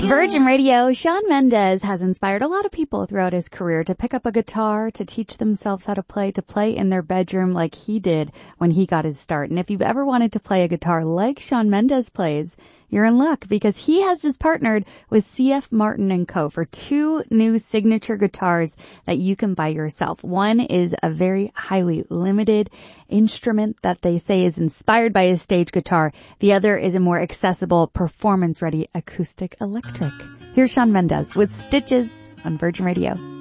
Virgin Radio, Shawn Mendes has inspired a lot of people throughout his career to pick up a guitar, to teach themselves how to play in their bedroom like he did when he got his start. And if you've ever wanted to play a guitar like Shawn Mendes plays, you're in luck because he has just partnered with C.F. Martin & Co. for 2 new signature guitars that you can buy yourself. One is a very highly limited instrument that they say is inspired by his stage guitar. The other is a more accessible, performance-ready acoustic electric. Here's Shawn Mendes with Stitches on Virgin Radio.